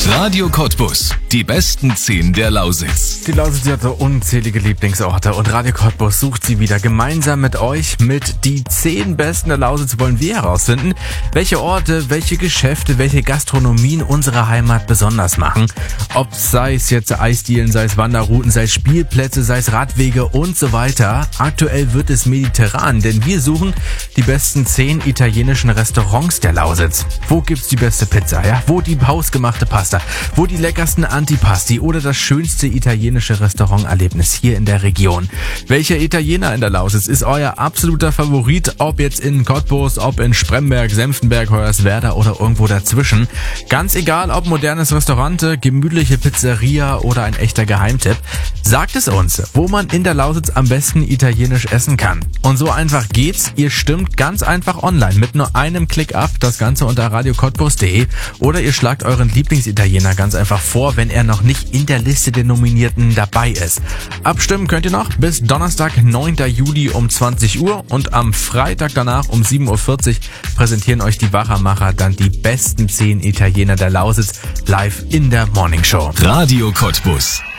Radio Cottbus, die besten 10 der Lausitz. Die Lausitz hat so unzählige Lieblingsorte und Radio Cottbus sucht sie wieder. Gemeinsam mit euch mit die 10 besten der Lausitz wollen wir herausfinden, welche Orte, welche Geschäfte, welche Gastronomien unsere Heimat besonders machen. Ob sei es jetzt Eisdielen, sei es Wanderrouten, sei es Spielplätze, sei es Radwege und so weiter. Aktuell wird es mediterran, denn wir suchen die besten 10 italienischen Restaurants der Lausitz. Wo gibt's die beste Pizza, ja? Wo die hausgemachte Pasta? Wo die leckersten Antipasti oder das schönste italienische Restauranterlebnis hier in der Region? Welcher Italiener in der Lausitz ist euer absoluter Favorit? Ob jetzt in Cottbus, ob in Spremberg, Senftenberg, Hoyerswerda oder irgendwo dazwischen. Ganz egal, ob modernes Restaurant, gemütliche Pizzeria oder ein echter Geheimtipp. Sagt es uns, wo man in der Lausitz am besten italienisch essen kann. Und so einfach geht's. Ihr stimmt ganz einfach online mit nur einem Klick ab. Das Ganze unter radiocottbus.de oder ihr schlagt euren Lieblingsitaliener ganz einfach vor, wenn er noch nicht in der Liste der Nominierten dabei ist. Abstimmen könnt ihr noch bis Donnerstag, 9. Juli um 20 Uhr und am Freitag danach um 7.40 Uhr präsentieren euch die Wachermacher dann die besten 10 Italiener der Lausitz live in der Morningshow. Radio Cottbus.